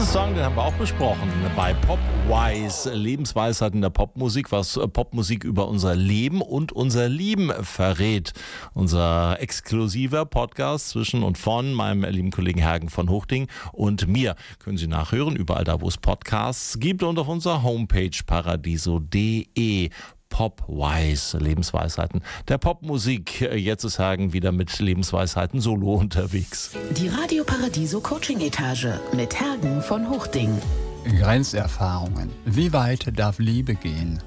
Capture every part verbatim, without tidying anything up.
Song, den haben wir auch besprochen bei Popwise, Lebensweisheiten der Popmusik, was Popmusik über unser Leben und unser Lieben verrät. Unser exklusiver Podcast zwischen und von meinem lieben Kollegen Hergen von Huchting und mir. Können Sie nachhören, überall da, wo es Podcasts gibt und auf unserer Homepage paradiso punkt de. Popwise, Lebensweisheiten der Popmusik. Jetzt ist Hergen wieder mit Lebensweisheiten solo unterwegs. Die Radio Paradiso Coaching Etage mit Hergen von Huchting. Grenzerfahrungen. Wie weit darf Liebe gehen?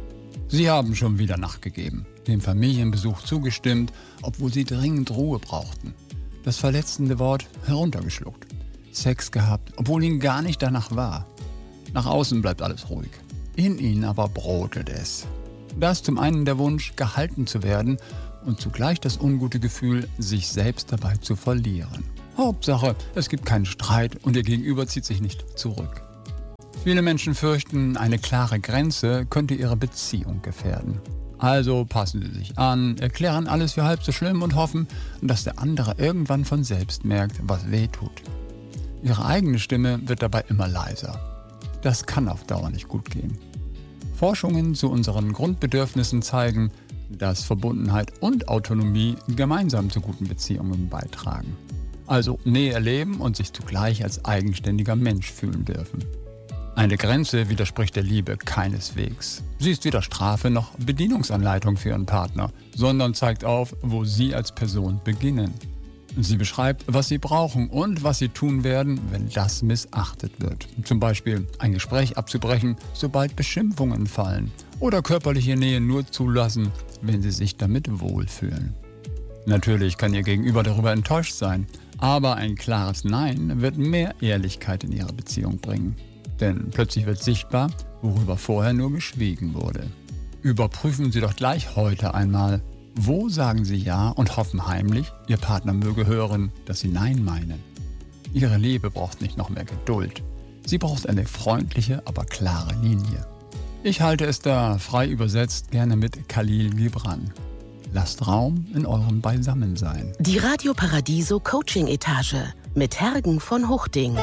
Sie haben schon wieder nachgegeben, dem Familienbesuch zugestimmt, obwohl Sie dringend Ruhe brauchten. Das verletzende Wort heruntergeschluckt. Sex gehabt, obwohl Ihnen gar nicht danach war. Nach außen bleibt alles ruhig. In Ihnen aber brodelt es. Da ist zum einen der Wunsch, gehalten zu werden und zugleich das ungute Gefühl, sich selbst dabei zu verlieren. Hauptsache, es gibt keinen Streit und Ihr Gegenüber zieht sich nicht zurück. Viele Menschen fürchten, eine klare Grenze könnte ihre Beziehung gefährden. Also passen Sie sich an, erklären alles für halb so schlimm und hoffen, dass der andere irgendwann von selbst merkt, was weh tut. Ihre eigene Stimme wird dabei immer leiser. Das kann auf Dauer nicht gut gehen. Forschungen zu unseren Grundbedürfnissen zeigen, dass Verbundenheit und Autonomie gemeinsam zu guten Beziehungen beitragen. Also Nähe erleben und sich zugleich als eigenständiger Mensch fühlen dürfen. Eine Grenze widerspricht der Liebe keineswegs. Sie ist weder Strafe noch Bedienungsanleitung für Ihren Partner, sondern zeigt auf, wo Sie als Person beginnen. Sie beschreibt, was Sie brauchen und was Sie tun werden, wenn das missachtet wird. Zum Beispiel ein Gespräch abzubrechen, sobald Beschimpfungen fallen. Oder körperliche Nähe nur zulassen, wenn Sie sich damit wohlfühlen. Natürlich kann Ihr Gegenüber darüber enttäuscht sein, aber ein klares Nein wird mehr Ehrlichkeit in Ihre Beziehung bringen. Denn plötzlich wird sichtbar, worüber vorher nur geschwiegen wurde. Überprüfen Sie doch gleich heute einmal, wo sagen Sie Ja und hoffen heimlich, Ihr Partner möge hören, dass Sie Nein meinen. Ihre Liebe braucht nicht noch mehr Geduld. Sie braucht eine freundliche, aber klare Linie. Ich halte es da, frei übersetzt, gerne mit Khalil Gibran. Lasst Raum in eurem Beisammensein. Die Radio Paradiso Coaching Etage mit Hergen von Huchting.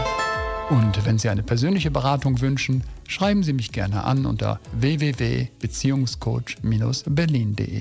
Und wenn Sie eine persönliche Beratung wünschen, schreiben Sie mich gerne an unter w w w punkt beziehungscoach Bindestrich berlin punkt de.